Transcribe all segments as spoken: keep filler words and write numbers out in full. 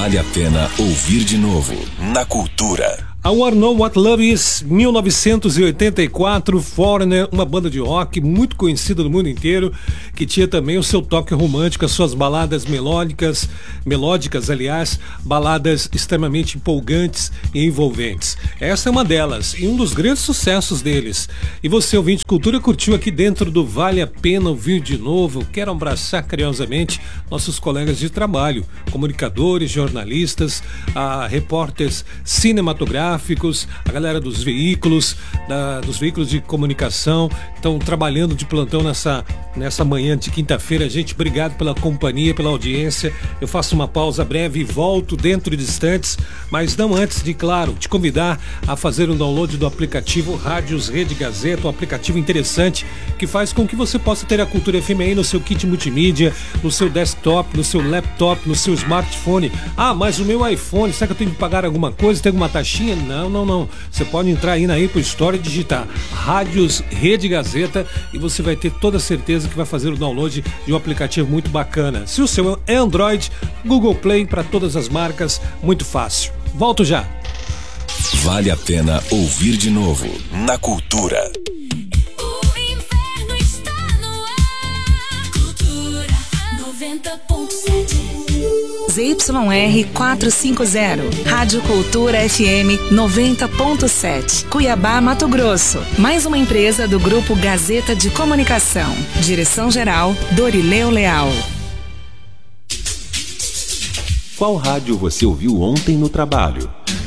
Vale a pena ouvir de novo na Cultura. I Wanna Know What Love Is, mil novecentos e oitenta e quatro, Foreigner, uma banda de rock muito conhecida no mundo inteiro, que tinha também o seu toque romântico, as suas baladas melódicas, melódicas, aliás, baladas extremamente empolgantes e envolventes. Essa é uma delas e um dos grandes sucessos deles. E você, ouvinte de Cultura, curtiu aqui dentro do Vale a Pena Ouvir de Novo. Quero abraçar carinhosamente nossos colegas de trabalho, comunicadores, jornalistas, ah, repórteres cinematográficos, a galera dos veículos, da, dos veículos de comunicação, estão trabalhando de plantão nessa, nessa manhã de quinta-feira. Gente, obrigado pela companhia, pela audiência. Eu faço uma pausa breve e volto dentro de instantes, mas não antes de, claro, te convidar a fazer um download do aplicativo Rádios Rede Gazeta, um aplicativo interessante que faz com que você possa ter a Cultura F M aí no seu kit multimídia, no seu desktop, no seu laptop, no seu smartphone. Ah, mas o meu iPhone, será que eu tenho que pagar alguma coisa? Tem alguma taxinha? Não, não, não. Você pode entrar aí na Apple Store e digitar Rádios Rede Gazeta e você vai ter toda a certeza que vai fazer o download de um aplicativo muito bacana. Se o seu é Android, Google Play para todas as marcas, muito fácil. Volto já. Vale a pena ouvir de novo na Cultura. O inverno está no ar. Cultura noventa ponto sete. Z Y R quatrocentos e cinquenta, Rádio Cultura F M noventa ponto sete, Cuiabá, Mato Grosso. Mais uma empresa do Grupo Gazeta de Comunicação. Direção-geral, Dorileu Leal. Qual rádio você ouviu ontem no trabalho?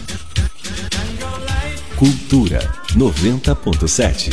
Cultura noventa ponto sete.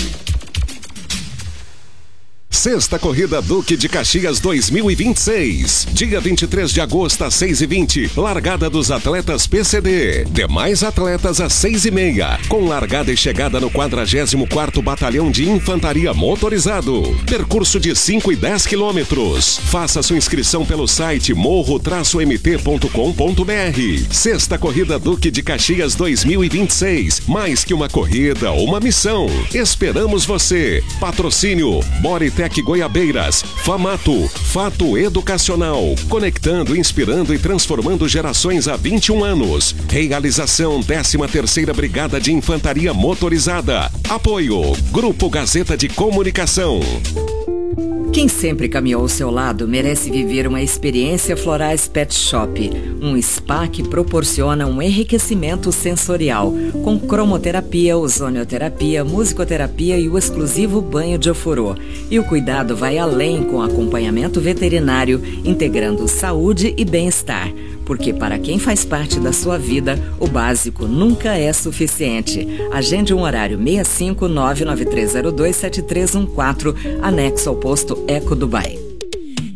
Sexta Corrida Duque de Caxias dois mil e vinte e seis. Dia vinte e três de agosto às seis e vinte. Largada dos atletas P C D. Demais atletas às seis e meia. Com largada e chegada no quadragésimo quarto Batalhão de Infantaria Motorizado. Percurso de cinco e dez quilômetros. Faça sua inscrição pelo site morro traço m t ponto com ponto b r. Sexta Corrida Duque de Caxias dois mil e vinte e seis. Mais que uma corrida, uma missão. Esperamos você. Patrocínio Boritec Goiabeiras, Famato, Fato Educacional, conectando, inspirando e transformando gerações há vinte e um anos. Realização décima terceira Brigada de Infantaria Motorizada. Apoio Grupo Gazeta de Comunicação. Quem sempre caminhou ao seu lado merece viver uma experiência Florais Pet Shop, um spa que proporciona um enriquecimento sensorial, com cromoterapia, ozonioterapia, musicoterapia e o exclusivo banho de ofurô. E o cuidado vai além com acompanhamento veterinário, integrando saúde e bem-estar. Porque para quem faz parte da sua vida, o básico nunca é suficiente. Agende um horário seis cinco nove nove três zero dois sete três um quatro, anexo ao posto Eco Dubai.